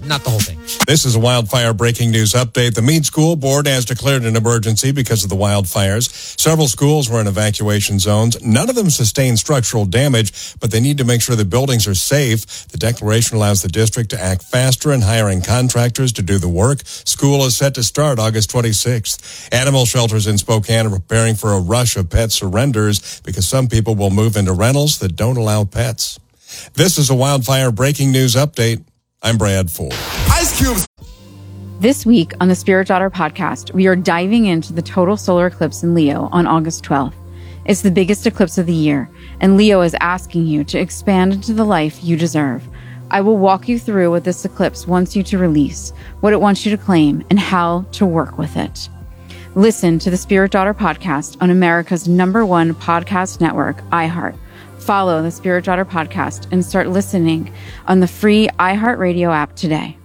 not the whole thing. This is a wildfire breaking news update. The Meade School Board has declared an emergency because of the wildfires. Several schools were in evacuation zones. None of them sustained structural damage, but they need to make sure the buildings are safe. The declaration allows the district to act faster in hiring contractors to do the work. School is set to start August 26th. Animal shelters in Spokane are preparing for a rush of pet surrenders because some people will move into rentals that don't allow pets. This is a wildfire breaking news update. I'm Brad Ford. Ice Cubes. This week on the Spirit Daughter podcast, we are diving into the total solar eclipse in Leo on August 12th. It's the biggest eclipse of the year, and Leo is asking you to expand into the life you deserve. I will walk you through what this eclipse wants you to release, what it wants you to claim, and how to work with it. Listen to the Spirit Daughter podcast on America's #1 podcast network, iHeart. Follow the Spirit Daughter podcast and start listening on the free iHeartRadio app today.